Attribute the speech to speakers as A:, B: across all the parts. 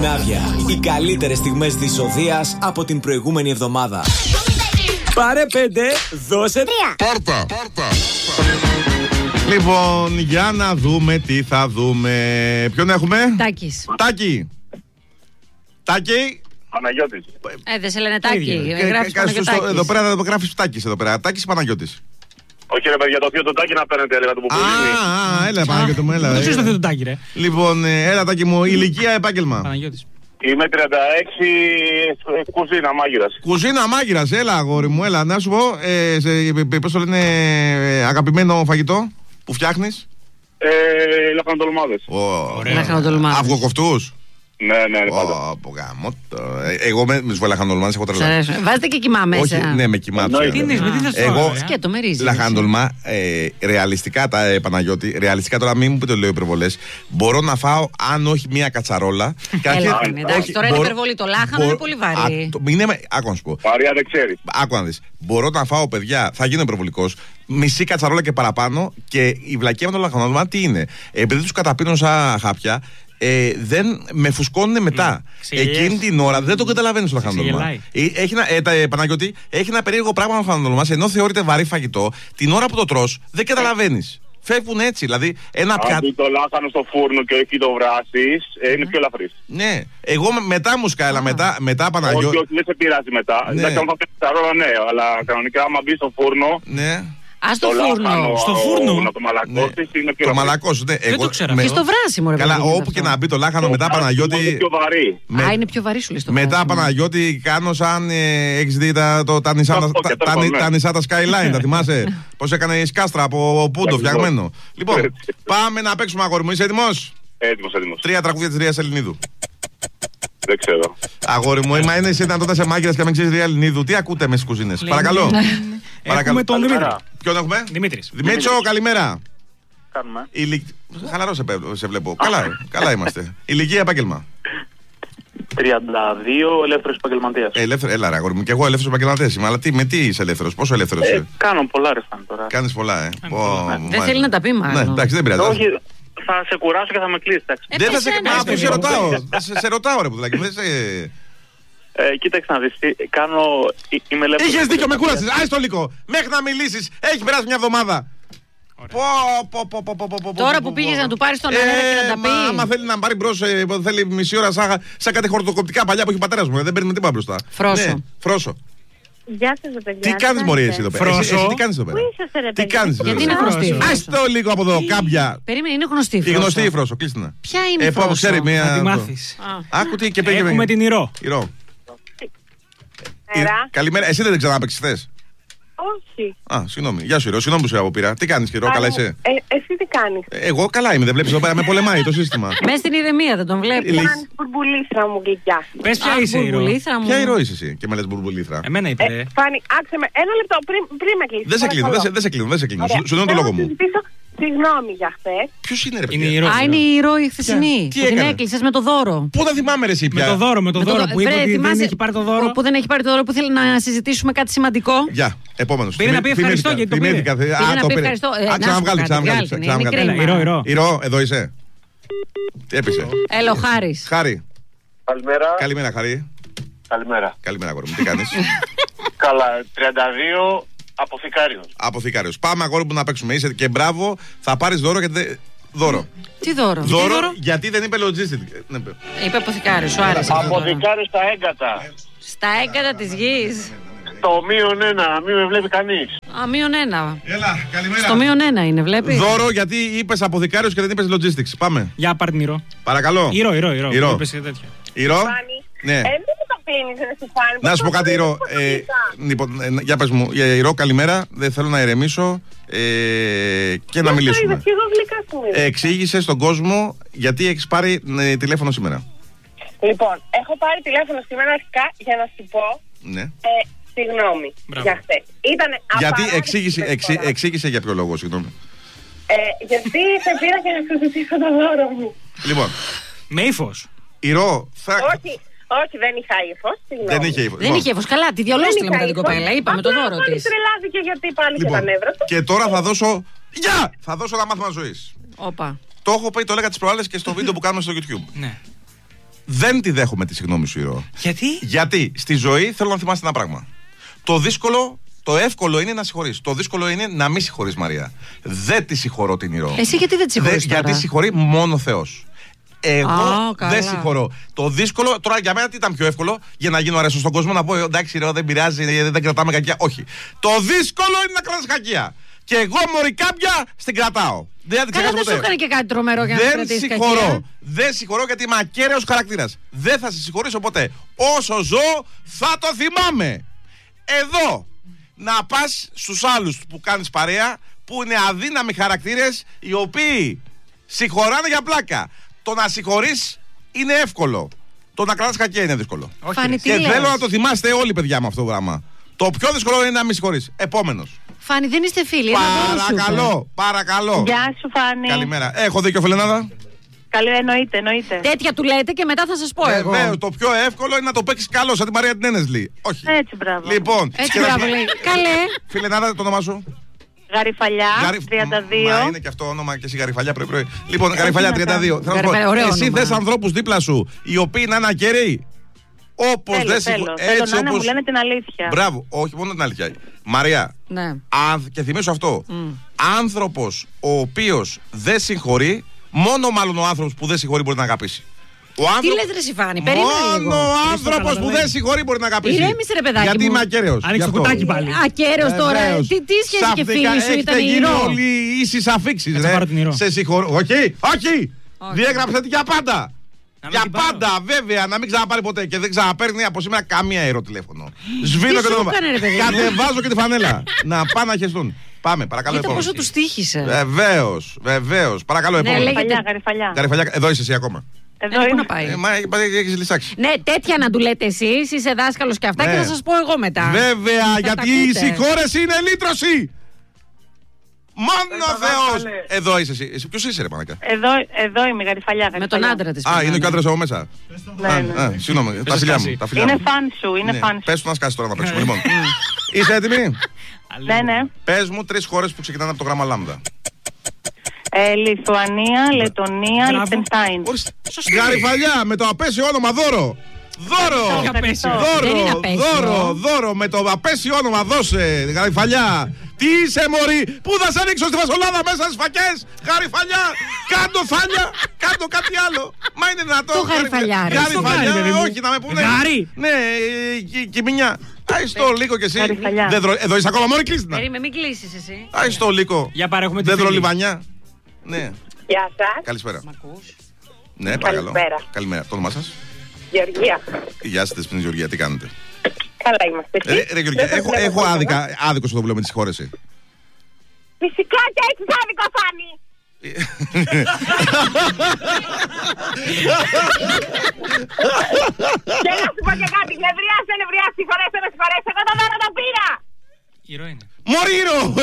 A: Σημάδια. Οι καλύτερες στιγμές της οδείας από την προηγούμενη εβδομάδα. Πάρε 5, δώσε 3.
B: Πάρτα. Λοιπόν, για να δούμε τι θα δούμε. Ποιον έχουμε? Τάκη.
C: Παναγιώτης.
D: Δεν σε λένε Τάκη.
B: Εδώ πέρα θα το γράφεις Τάκης εδώ πέρα. Τάκης Παναγιώτης.
C: Όχι ρε παιδιά, το θείο του Τάκη να παίρνετε, έλεγα του Πουπουλίνη.
B: Έλα Παναγιώτη μου, έλα.
E: Δεν ξέρεις το θείο του Τάκη ρε.
B: Λοιπόν, έλα Τάκη μου, ηλικία, επάγγελμα.
E: Παναγιώτης.
C: Είμαι 36, κουζίνα μάγειρας.
B: Κουζίνα μάγειρας, έλα αγόρι μου, έλα. Να σου πω, πώς το λένε, αγαπημένο φαγητό που φτιάχνεις?
C: Λαχανοτολμάδες.
D: Λαχανοτολμάδες.
C: Αυγοκοφτούς. Ναι, πάντα.
B: Εγώ με τους λαχανοτολμάδες έχω τρελαθεί.
D: Βάζετε και κοιμά μέσα.
B: Όχι, ναι, με κοιμά.
D: Εγώ σκέτο με ρύζι.
B: Λαχανοτολμά, ρεαλιστικά Παναγιώτη, ρεαλιστικά τώρα μην μου πείτε λέω υπερβολές. Μπορώ να φάω αν όχι μία κατσαρόλα.
D: Εντάξει, τώρα είναι υπερβολή. Το λάχανο είναι πολύ βαρύ.
B: Άκου να σου πω.
C: Βαριά δεν ξέρει.
B: Άκου να δεις. Μπορώ να φάω, παιδιά, θα γίνω υπερβολικός, μισή κατσαρόλα και παραπάνω και η βλακία με το λαχανοτολμά τι είναι? Επειδή τους καταπίνω σαν χάπια. Δεν με φουσκώνουν μετά. Εκείνη την ώρα δεν το καταλαβαίνεις το λαχανοτολμά. Παναγιώτη, έχει ένα περίεργο πράγμα ο λαχανοτολμάς, ενώ θεωρείται βαρύ φαγητό, την ώρα που το τρως δεν καταλαβαίνεις. Φεύγουν έτσι, δηλαδή ένα πιάτο.
C: Αν το λάχανο στο φούρνο και όχι το βράσεις, είναι πιο ελαφρύς.
B: Ναι, εγώ μετά μου σκάλα, μετά Παναγιώτη.
C: Όχι, δεν σε πειράζει μετά. Εντάξει, αν θα φέρεις τα ρόλα, ναι, αλλά κανονικά άμα μπει στο φούρνο.
B: Ναι.
D: Στο φούρνο.
E: Στο φούρνο.
C: Να το μαλακώσεις είναι πιο
B: Το μαλακώσεις, ναι.
E: Δεν το ξέρω.
D: Και στο βράσιμο, ρε.
B: Καλά, όπου και να μπει το λάχανο μετά Παναγιώτη.
C: Είναι πιο βαρύ.
D: Είναι πιο βαρύ σου λέει στο
B: μετά Παναγιώτη κάνω σαν έχεις δει τα νησά τα Skyline, τα θυμάσαι? Πώς έκανε η σκάστρα από πούντο φτιαγμένο. Λοιπόν, πάμε να παίξουμε αγόρι μου, είσαι έτοιμος?
C: Έτοιμος.
B: 3 τραγούδια της Ρίας Ελληνίδου.
C: Δεν ξέρω.
B: Αγόρι μου, είναι εσύ δυνατότητα σε μάγειρας και να μην ξέρεις Ρία Ελληνίδου. Τι ακούτε με στις κουζίνες? Παρακαλώ.
E: Έχουμε τον Δημήτρη.
B: Ποιον έχουμε? Δημήτρη, καλημέρα.
C: Κάνουμε.
B: Χαλαρό σε βλέπω. Καλά είμαστε. Ηλικία, επάγγελμα?
C: 32, ελεύθερος επαγγελματίας.
B: Έλα ρε αγόρι μου, και εγώ ελεύθερος επαγγελματίας είμαι. Αλλά με τι είσαι ελεύθερος, πόσο ελεύθερος είσαι?
C: Κάνω πολλά ρε τώρα.
B: Κάνεις πολλά,
D: Δεν θέλει να τα πει μάλλον.
B: Ναι, εντάξει, δεν πειράζει.
C: Όχι, θα σε κουράσω και θα με κλείσεις.
B: Δεν θα σε ρωτάω. Σε ρωτάω ρε πουδάκι.
C: Κοίταξε να δεις, είμαι ελεύθερος.
B: Είχες δίκιο, με κούρασες. Άσε το λίγο. Μέχρι να μιλήσεις, έχει περάσει μια εβδομάδα.
D: Τώρα που πήγες να του πάρεις τον αέρα και να τα πει.
B: Άμα θέλει να πάρει μπρος, θέλει μισή ώρα σαν κάτι χορτοκοπτικά παλιά που έχει ο πατέρας μου. Δεν παίρνει τίποτα μπροστά.
D: Φρόσο.
F: Γεια σας, παιδιά.
B: Τι κάνεις μωρή εσύ εδώ πέρα? Εσύ τι κάνεις εδώ πέρα?
F: Πού είσαστε ρε παιδιά?
B: Τι κάνεις?
D: Γιατί είναι γνωστή.
B: Άστε το λίγο από εδώ, κάμπια.
D: Περίμενε, είναι γνωστή η
B: Η γνωστή η Φρόσο, κλείστε να.
D: Ποια είναι η Φρόσο?
B: Ξέρει μία.
E: Να τη μάθεις.
B: Άκου τι και πήγε.
E: Έχουμε την Ηρώ.
B: Καλημέρα, εσύ δεν ξανάπαιξες χθες?
F: Όχι.
B: Συγγνώμη. Γεια σου Ηρώ, συγγνώμη που σε αποπήρα. Τι κάνεις Ηρώ, καλά είσαι?
F: Εσύ τι κάνεις?
B: Εγώ καλά είμαι, δεν βλέπεις εδώ πέρα, με πολεμάει το σύστημα.
D: Μες στην ηρεμία δεν τον βλέπεις.
F: Κάνεις μπουρμπουλήθρα μου γλυκιά.
E: Πες ποια είσαι Ηρώ?
B: Ποια Ηρώ είσαι εσύ και με λες μπουρμπουλήθρα?
E: Εμένα είπε.
F: Φάνη, άξε με ένα λεπτό πριν με κλείσεις.
B: Δεν σε κλείνω. Σου δίνω το λόγο μου.
F: Συγγνώμη για χθες.
B: Ποιος είναι ρε παιδιά?
D: Είναι η Ηρώ η χθεσινή.
B: Τι
D: Την
B: έκανε?
D: έκλεισες με το δώρο.
B: Πού θα θυμάμαι ρε εσύ πια?
E: Με το δώρο που είπε ότι δεν έχει πάρει το δώρο.
D: Που δεν έχει πάρει το δώρο, που θέλει να συζητήσουμε κάτι σημαντικό.
B: Γεια, επόμενος.
E: Πήρε να πει ευχαριστώ γιατί το πήρε.
D: Πήρε να πει ευχαριστώ.
B: Ξαναβγάλει. Ηρώ, εδώ είσαι? Τι έπεισε?
D: Έλα ο Χάρης.
B: Χάρη.
C: Καλημέρα.
B: Καλημέρα Χάρη. Καλημέρα αγόρι μου, τι κάνεις?
C: Καλά, 32, αποθηκάριος.
B: Πάμε αγόρι μου να παίξουμε. Είσαι και μπράβο, θα πάρεις δώρο γιατί. Δώρο.
D: Τι δώρο?
B: Γιατί δεν είπε logistic.
D: Είπε αποθηκάριο, σου άρεσε.
C: Αποθηκάριο στα έγκατα.
D: Στα έγκατα της γης.
C: Το -1, μην με βλέπει κανείς.
D: -1.
B: Έλα, καλημέρα.
D: Στο -1 είναι, βλέπεις.
B: Δώρο γιατί είπες αποθηκάριος και δεν είπες logistics. Πάμε.
E: Για πάρ' την Ηρώ.
B: Παρακαλώ.
E: Ηρώ.
B: Ηρώ. Ναι. Να σου πω κάτι Ηρώ. Για πες μου, Ηρώ καλημέρα. Δεν θέλω να ηρεμήσω και να μιλήσουμε. Εξήγησε στον κόσμο γιατί έχεις πάρει τηλέφωνο σήμερα.
F: Λοιπόν, έχω πάρει τηλέφωνο σήμερα αρχικά για να σου πω.
B: Ναι.
F: Συγγνώμη για χθες.
B: Γιατί εξήγησε για ποιο λόγο, συγγνώμη.
F: Γιατί σε πήρα και να σου ζητήσω το δώρο μου.
B: Λοιπόν.
E: Με ύφος.
B: Ηρώ,
F: Όχι, δεν είχα ύφος.
D: Δεν είχε ύφος. Καλά, τη διαλώστηλε μετά την κοπέλα. Είπαμε το δώρο της.
F: Τρελάθηκε γιατί πάλι και τα νεύρα του.
B: Και τώρα θα δώσω. Θα δώσω ένα μάθημα ζωής.
D: Όπα.
B: Το έχω πει, το έλεγα τις προάλλες και στο βίντεο που κάνουμε στο YouTube.
E: Ναι.
B: Δεν τη δέχομαι τη συγγνώμη σου, Ηρώ. Γιατί στη ζωή θέλω να θυμάστε ένα πράγμα. Το εύκολο είναι να συγχωρείς. Το δύσκολο είναι να μην συγχωρείς, Μαρία. Δεν τη συγχωρώ την Ηρώ.
D: Εσύ γιατί δεν τη συγχωρείς?
B: Γιατί συγχωρεί μόνο ο Θεός. Εγώ δεν συγχωρώ. Το δύσκολο, τώρα για μένα τι ήταν πιο εύκολο, για να γίνω αρέσω στον κόσμο, να πω εντάξει, ρε, δεν πειράζει, δεν κρατάμε κακία. Όχι. Το δύσκολο είναι να κρατάς κακία. Και εγώ μωρή κάποια στην κρατάω.
D: Δεν σου έκανε και κάτι τρομερό για να κρατήσεις κακία.
B: Δεν συγχωρώ γιατί είμαι ακέραιος χαρακτήρας. Δεν θα σε συγχωρήσω ποτέ. Όσο ζω θα το θυμάμαι. Εδώ να πας στους άλλους που κάνεις παρέα, που είναι αδύναμοι χαρακτήρες, οι οποίοι συγχωράνε για πλάκα. Το να συγχωρείς είναι εύκολο. Το να κρατάς κακία είναι δύσκολο. Και θέλω να το θυμάστε όλοι, παιδιά, με αυτό το πράγμα. Το πιο δύσκολο είναι να μην συγχωρείς. Επόμενος.
D: Φάνη, δεν είστε φίλοι.
B: Παρακαλώ.
F: Γεια σου, Φάνη.
B: Καλημέρα. Έχω δίκιο, Φιλενάδα?
F: Καλή, εννοείται.
D: Τέτοια του λέτε και μετά θα σας πω εγώ.
B: Βεβαίως, το πιο εύκολο είναι να το παίξεις καλό, σαν τη Μαρία την Ένεσλη. Όχι.
F: Έτσι, μπράβο.
B: Λοιπόν,
D: έτσι, μπράβο, λέει. Καλέ.
B: Φιλενάδα, το όνομά σου?
F: Γαριφαλιά, 32.
B: Μα είναι και αυτό όνομα και εσύ Γαριφαλιά πρωί. Λοιπόν, Γαριφαλιά 32. Εσύ θες ανθρώπους δίπλα σου οι οποίοι να είναι ακεραίοι. Όπως δεν
F: θέλω να μου λένε την αλήθεια.
B: Μπράβο, όχι μόνο την αλήθεια. Μαρία,
D: ναι.
B: Και θυμίσω αυτό. Άνθρωπος ο οποίος δεν συγχωρεί, μόνο μάλλον ο άνθρωπος που δεν συγχωρεί μπορεί να αγαπήσει.
D: Τι λες ρε Σιφάνη, περίμενε λίγο.
B: Μόνο ο άνθρωπος που δεν συγχωρεί μπορεί να αγαπήσει.
D: Ηρέμησε ρε παιδάκι.
B: Γιατί είμαι ακέραιος.
E: Άνοιξε το κουτάκι πάλι.
D: Ακέραιος τώρα. Τι σχέση και φίλη σου ήταν η Ηρώ?
B: Έχετε όλοι ίσες αφήξεις. Σε συγχωρώ. Όχι. Διέγραψε για πάντα. Για πάντα, βέβαια, να μην ξαναπάρει ποτέ. Και δεν ξαναπαίρνει από σήμερα καμία Ηρώ τηλέφωνο. Σβήνω και το όνομα. Κατεβάζω και τη φανέλα. Να πάνε να χεστούν. Πάμε, παρακαλώ.
D: Κοίτα πόσο του τύχησε.
B: Βεβαίως. Παρακαλώ, επόμενο.
F: Γαριφαλιά.
B: Εδώ είσαι εσύ ακόμα.
F: Εδώ
D: είναι να πάει.
B: Έχεις λυσάξει.
D: Ναι, τέτοια να του λέτε εσείς, είσαι δάσκαλος και αυτά, και θα σας πω εγώ μετά.
B: Βέβαια, γιατί η συγχώρεση είναι λύτρωση. Μόνο ο Θεός. Εδώ είσαι εσύ. Ποιος είσαι, ρε Πανακά?
F: Εδώ είμαι, Γαριφαλιά.
D: Με τον άντρα της.
B: Είναι και ο άντρας εγώ μέσα.
F: Ναι.
B: Συγγνώμη, τα φιλιά μου.
F: Είναι φαν σου.
B: Πες του να σκάσεις τώρα να παίξουμε. Λοιπόν, είσαι έτοιμη?
F: Ναι.
B: Πες μου 3 χώρες που ξεκινάνε από το γράμμα λάμδα.
F: Λιθουανία, Λετονία, Λιχτενστάιν.
B: Γαριφαλιά, με το απέσιο όνομα δώρο. Δώρο με το απέσιο όνομα, δώσε, Γαριφαλιά. Τι είσαι, μωρή, πού θα σε ρίξω στη φασολάδα μέσα στις φακές? Γαριφαλιά, κάντο φάλια, κάντο κάτι άλλο. Μα είναι δυνατό?
D: Το Γαριφαλιά, ρε.
B: Γαριφαλιά, όχι, να με πούνε.
E: Γάρι.
B: Ναι, Κιμινιά. Άιστο λίγο κι εσύ. Εδώ είσαι ακόμα, μωρή, κλείστηνα.
D: Μην κλείσεις εσύ.
B: Άιστο λίγο.
E: Για παρέχουμε τη
B: Δέντρο Λιβανιά. Ναι.
F: Γεια σας.
B: Καλησπέρα. Ναι, παρακαλώ. Καλημέρα. Το όνομά σας?
F: Γεωργία.
B: Γεια σας, Δεσποινή Γεωργία, τι κάνετε?
F: Καλά είμαστε.
B: Ρε Γεωργία, έχω άδικο στο βιβλίο με τη συγχώρεση.
F: Φυσικά και έχεις άδικο, Φάνη. Και να σου πω και κάτι, νευριάς, συγχωρέσαι, εγώ το δώρο το πήρα.
E: Ηρώ είναι.
B: Μωρήρο!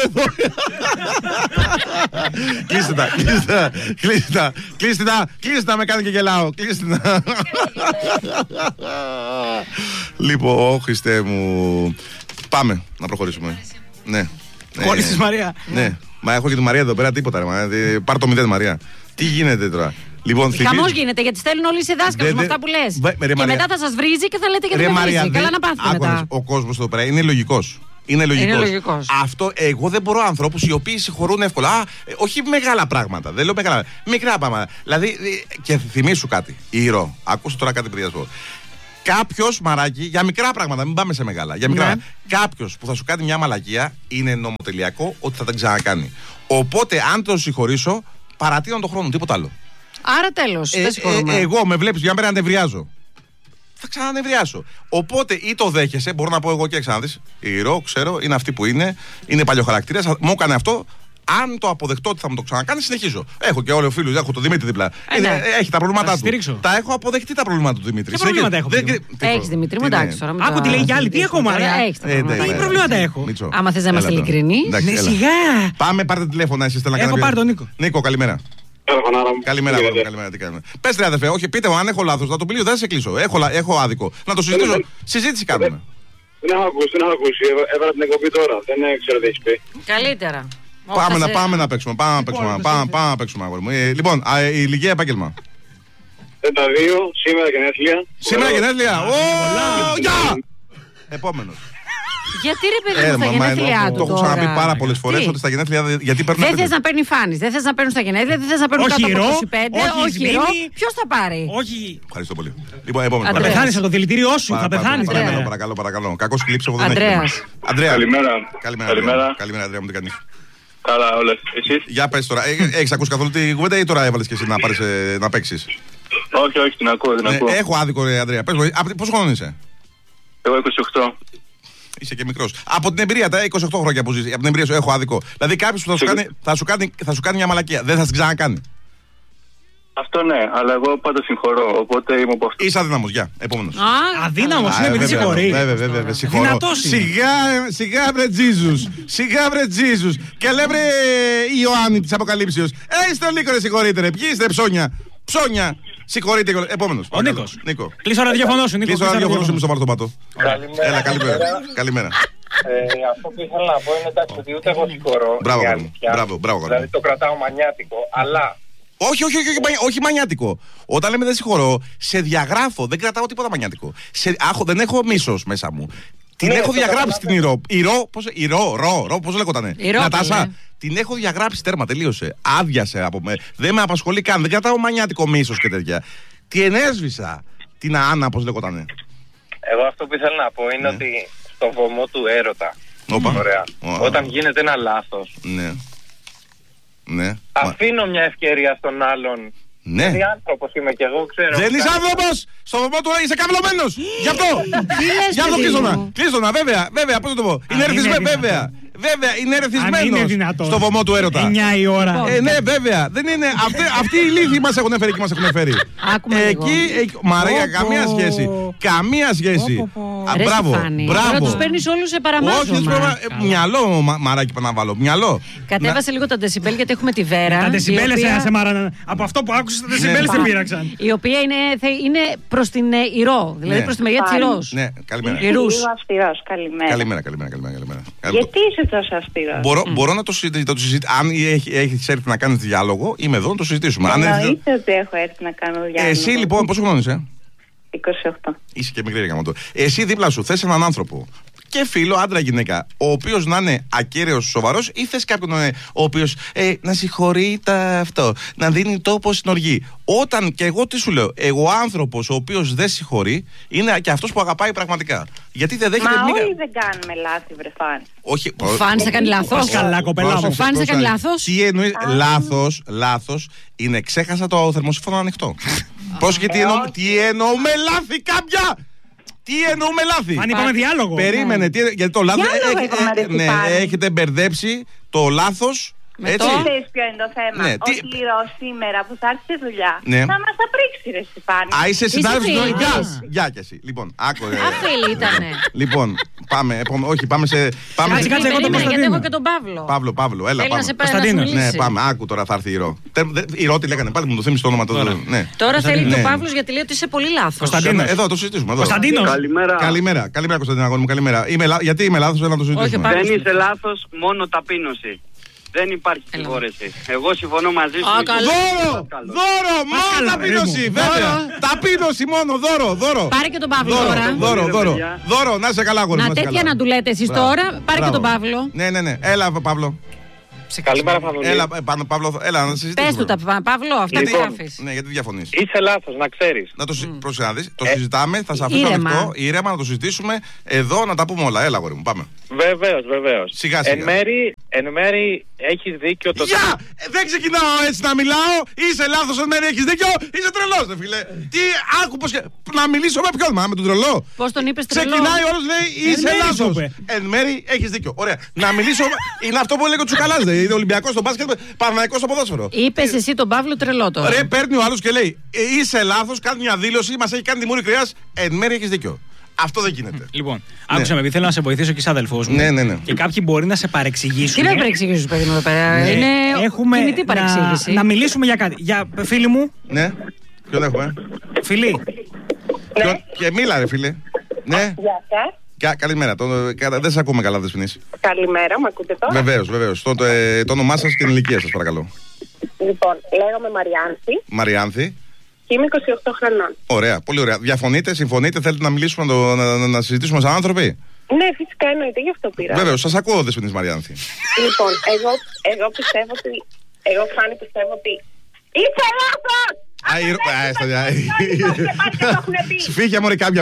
B: Κλείστε τα, με κάνει και γελάω. Κλείστε τα. Λοιπόν, Χριστέ μου. Πάμε να προχωρήσουμε. Ναι.
E: Κόλλησες, Μαρία?
B: Ναι. Μα έχω και τη Μαρία εδώ πέρα, τίποτα. Πάρ' το 0, Μαρία. Τι γίνεται τώρα? Λοιπόν,
D: χαμός γίνεται, γιατί στέλνουν όλοι σε δάσκαλους με αυτά που λες. Και μετά θα σας βρίζει και θα λέτε γιατί δεν βρίζει. Καλά να πάθετε μετά.
B: Ο κόσμος εδώ πέρα είναι λογικός. Είναι λογικός. Αυτό, εγώ δεν μπορώ ανθρώπους οι οποίοι συγχωρούν εύκολα. Όχι μεγάλα πράγματα. Δεν λέω μεγάλα. Μικρά πράγματα. Δηλαδή, και θυμίσου κάτι. Ηρώ, ακούσου τώρα κάτι πριν πω. Κάποιος, μαράκι, για μικρά πράγματα, μην πάμε σε μεγάλα. Για μικρά. Κάποιος που θα σου κάνει μια μαλακία είναι νομοτελειακό ότι θα τα ξανακάνει. Οπότε, αν τον συγχωρήσω, παρατείνω τον χρόνο, τίποτα άλλο.
D: Άρα τέλος.
B: Εγώ με βλέπεις για μένα νευριάζω. Θα ξανανευριάσω. Οπότε ή το δέχεσαι, μπορώ να πω εγώ και ξαναδείς. Η Ηρώ, ξέρω, είναι αυτή που είναι παλιοχαρακτήρας, μου έκανε αυτό. Αν το αποδεχτώ ότι θα μου το ξανακάνει, συνεχίζω. Έχω και όλους φίλους, έχω τον Δημήτρη δίπλα. Έχει τα προβλήματά του. Τα έχω αποδεχτεί τα προβλήματα του Δημήτρη.
E: Τι προβλήματα έχω?
D: Έχεις, Δημήτρη μου, εντάξει τώρα.
E: Άκου τι λέει κι άλλη, τι έχω, Μαρία? Τι προβλήματα έχω?
D: Άμα θες να είμαστε ειλικρινείς.
E: Ναι, σιγά.
B: Πάμε, πάρτε τηλέφωνα, εσείς θέλετε να κάνετε.
E: Έχω πάρει τον Νίκο.
B: Νίκο, καλημέρα. Καλημέρα, τι κάνουμε. Πες ρε αδερφέ, όχι, πείτε μου αν έχω λάθος. Να το πλοίο δεν θα σε κλείσω. Έχω άδικο. Να το συζητήσω. Συζήτηση κάνουμε.
C: Δεν έχω ακούσει. Έβαλα την εκπομπή τώρα. Δεν ξέρω τι έχεις πει.
D: Καλύτερα.
B: Πάμε να παίξουμε. Πάμε να παίξουμε. Λοιπόν, η ηλικία επάγγελμα.
C: 32, σήμερα γενέθλια.
B: Σήμερα γενέθλια. Γεια! Επόμενος.
D: Γιατί ρε παιδί μου στα γενέθλιά του.
B: Το έχω ξαναπεί πάρα πολλές φορές ότι στα γενέθλια. Δεν
D: θες να παίρνει φάνης, δεν θες να παίρνουν στα γενέθλια, δεν θες να παίρνουν κάτω από 25. Όχι ηρώ. Ποιος θα πάρει?
E: Όχι.
B: Ευχαριστώ πολύ. Λοιπόν, επόμενο.
E: Θα πεθάνεις από το δηλητήριό σου. Θα πεθάνεις.
B: Παρακαλώ. Κακός κλειps εγώ δεν έχω. Αντρέα.
C: Καλημέρα.
B: Καλημέρα, Αντρέα μου, τι κάνεις?
C: Καλά, όλες. Εσείς?
B: Για πες τώρα, έχεις ακούσει καθόλου τη κουβέντα ή τώρα έβαλες και εσύ να παίξεις?
C: Όχι, την ακούω.
B: Έχω άδικο, Αντρέα. Πες μου, πόσο χρόνο είσαι?
C: Εγώ 28.
B: Είσαι και μικρός. Από την εμπειρία, τα 28 χρόνια που ζεις, από την εμπειρία σου έχω άδικο. Δηλαδή κάποιος που θα σου κάνει μια μαλακία, δεν θα την ξανακάνει.
C: Αυτό ναι, αλλά εγώ πάντα συγχωρώ, οπότε είμαι από αυτό.
B: Είσαι αδύναμος, γεια. Επόμενος.
E: Αδύναμος είναι επειδή συγχωρεί.
B: Βέβαια, συγχωρώ. Σιγά βρε Τζίζους. Και λέει βρε Ιωάννη της Αποκαλύψεως. Στο Νίκο ρε συγχωρείτε ρε, ποιοι είστε ψώνια. Συγχωρείτε, επόμενος.
E: Ο Νίκο. Κλείσω ραδιοφωνό σου, Νίκο.
B: Κλείσω ραδιοφωνό σου, μου στο πάρω τον πάτο.
C: Καλημέρα.
B: Καλημέρα.
C: Αυτό που ήθελα να πω είναι εντάξει ότι ούτε εγώ συγχωρώ.
B: Μπράβο.
C: Δηλαδή το κρατάω μανιάτικο, αλλά.
B: Όχι μανιάτικο. Όταν λέμε δεν συγχωρώ, σε διαγράφω. Δεν κρατάω τίποτα μανιάτικο. Δεν έχω μίσος μέσα μου. Την έχω διαγράψει την Ρο. Πώς λέγονταν. Νατάσα. Την έχω διαγράψει, τέρμα, τελείωσε. Άδειασε από με. Δεν με απασχολεί καν. Δεν κρατάω μανιάτικο μίσος και τέτοια. Τι ενέσβησα. Την Άννα, πώς λέγονταν.
G: Εγώ αυτό που ήθελα να πω είναι ότι στο βωμό του έρωτα. Ωραία. Όταν γίνεται ένα λάθος.
B: Ναι.
G: Αφήνω μια ευκαιρία στον άλλον.
B: Ναι.
G: Γιατί άνθρωπος είμαι κι εγώ, ξέρω.
B: Δεν είσαι άνθρωπος! Στο βωμό του είσαι καυλωμένος! Γι' αυτό! Γι' αυτό κλείστονα, βέβαια, πώς θα το πω. Είναι ερεθισμένο, βέβαια, είναι ερεθισμένος στο βωμό του έρωτα.
E: 9 η ώρα.
B: Ναι, βέβαια. Δεν είναι. Αυτοί οι λύθοι μας έχουν φέρει και μας έχουν φέρει. Εκεί, Μαρία, καμία σχέση. Μπράβο.
D: Τώρα τους παίρνεις όλους σε παραμάζωμα.
B: Μυαλό, Μαράκι, να βάλω. Μυαλό.
D: Κατέβασε λίγο τα δεσιμπέλ γιατί έχουμε τη Βέρα.
E: Τα δεσιμπέλ σε Μάρα. Από αυτό που άκουσες, τα δεσιμπέλ σε πείραξαν.
D: Η οποία είναι προς την Ηρώ. Δηλαδή προς τη μεριά της Ηρώς.
B: Ναι, καλημέρα.
F: Ηρούς. Καλημέρα. Γιατί είσαι τόσο αυστηρός?
B: Μπορώ να το συζητήσω. Αν έχεις έρθει να κάνεις διάλογο, είμαι εδώ να το συζητήσουμε.
F: Εννοείται ότι έχω έρθει να κάνω διάλογο.
B: Εσύ λοιπόν, πόσο χρόνος είσαι?
F: 28.
B: Είσαι και μικρή γαμώτο. Εσύ δίπλα σου θες έναν άνθρωπο και φίλο, άντρα γυναίκα, ο οποίος να είναι ακέραιος, σοβαρός, ή θες κάποιον ο οποίος να συγχωρεί αυτό, να δίνει τόπο στην οργή? Όταν, και εγώ τι σου λέω, εγώ άνθρωπος ο οποίος δεν συγχωρεί είναι και αυτός που αγαπάει πραγματικά. Γιατί δεν δέχεται.
F: Μα όλοι δεν κάνουμε λάθη, βρε Φάνη.
B: Όχι.
D: Ο Φάνης θα κάνει λάθος.
E: Καλά, κοπελά μου.
D: Ο Φάνης θα κάνει λάθος.
B: Τι εννοεί? Λάθος είναι ξέχασα το θερμοσύφωνο ανοιχτό. Πώς και τι εννοούμε λάθη κάποια? Τι εννοούμε λάθη?
E: Αν είπαμε διάλογο.
B: Περίμενε, γιατί το λάθος. Έχετε μπερδέψει το λάθος. Έτσι.
F: Ξέρεις ποιο είναι το θέμα? Ο Κληρός σήμερα που θα έρθει σε δουλειά θα μας τα πρίξει, ρε Στεφάνη.
B: Α, είσαι συντάρρευση. Γεια κι εσύ. Λοιπόν, άκουγε.
D: Αφίλη ήτανε.
B: Λοιπόν, πάμε. Όχι, πάμε σε.
D: Κάτσε, γιατί έχω και τον Παύλο.
B: Παύλο, έλα.
D: Κωνσταντίνος.
B: Ναι, πάμε. Άκου τώρα θα έρθει η Ρο. Η Ρο τι λέγανε, πάλι μου το θύμισε το όνομα τώρα.
D: Τώρα θέλει το Παύλος γιατί λέει ότι είσαι πολύ λάθος.
B: Εδώ το συζητήσουμε. Καλημέρα, Κωνσταντίνα, αγόρι μου, καλημέρα. Γιατί είμαι λάθος, να το συζητήσουμε.
H: Δεν είσαι λάθος, μόνο ταπείνωση. Δεν υπάρχει συγχώρεση. Εγώ συμφωνώ μαζί σου.
B: Δώρο! Μόνο ταπείνωση! Βέβαια! Ταπείνωση μόνο! Δώρο!
D: Πάρε και τον Παύλο τώρα.
B: Δώρο! Να είσαι καλά, αγόρι μου.
D: Να τέτοια να του λέτε εσείς τώρα. Πάρε και τον Παύλο.
B: Ναι. Έλα, Παύλο.
G: Καλημέρα, Παύλο.
B: Έλα, να συζητήσουμε.
D: Πες του τα, Παύλο, αυτά τι γράφεις.
B: Ναι, γιατί διαφωνείς.
G: Είσαι λάθος, να ξέρεις.
B: Να το συζητάμε, θα σε αφήσω ανοιχτό, ήρεμα, να το συζητήσουμε εδώ, να τα πούμε όλα. Έλα, αγόρι μου, πάμε.
G: Βεβαίως.
B: Σιγά.
G: Εν μέρη έχεις δίκιο το.
B: Γεια! Δεν ξεκινάω έτσι να μιλάω. Είσαι λάθος, εν μέρη έχεις δίκιο. Είσαι τρελός, δε φίλε. Τι, άκου πως. Να μιλήσω με ποιον, με τον τρελό.
D: Πώς τον είπες τρελό?
B: Ξεκινάει όλος, λέει είσαι λάθος. Εν μέρη έχεις δίκιο. Ωραία. Να μιλήσω. Είναι αυτό που έλεγε ο Τσουκαλάς, δε. Είναι Ολυμπιακός στο μπάσκετ, Παναθηναϊκός στο ποδόσφαιρο.
D: Είπες εσύ τον Παύλο τρελό τώρα.
B: Ρε, παίρνει ο άλλος και λέει είσαι λάθος, κάνει μια δήλωση, μας έχει κάνει τη μούρη κρέας. Εν μέρη έχεις δίκιο. Αυτό δεν γίνεται.
E: Λοιπόν, άκουσα με, θέλω να σε βοηθήσω και σαν αδελφός μου.
B: Ναι.
E: Και κάποιοι μπορεί να σε παρεξηγήσουν.
D: Τι να παρεξηγήσουν, παιδί μου, εδώ πέρα. Είναι κινητή παρεξήγηση.
E: Να μιλήσουμε για κάτι. Για φίλοι μου.
B: Ναι. Ποιον έχουμε?
E: Φίλοι.
B: Και μίλα, ρε φίλε. Ναι.
F: Γεια σας.
B: Καλημέρα. Δεν σας ακούμε καλά, Δεσποινής.
F: Καλημέρα, μου ακούτε τώρα?
B: Βεβαίως. Το όνομά σας και την ηλικία σας, παρακαλώ.
F: Λοιπόν, λέγομαι Μαριάνθη.
B: Μαριάνθη.
I: Και είμαι 28 χρονών.
B: Ωραία, πολύ ωραία. Διαφωνείτε, συμφωνείτε, θέλετε να μιλήσουμε, να συζητήσουμε σαν άνθρωποι?
I: Ναι, φυσικά εννοείται, γι' αυτό πήρα.
B: Βέβαιως, σας ακούω, Δεσποινής Μαριάνθη.
I: Λοιπόν, εγώ πιστεύω ότι. Εγώ, Φάνη, πιστεύω ότι. Είσαι λάθος!
B: Φύγε μωρέ κάποια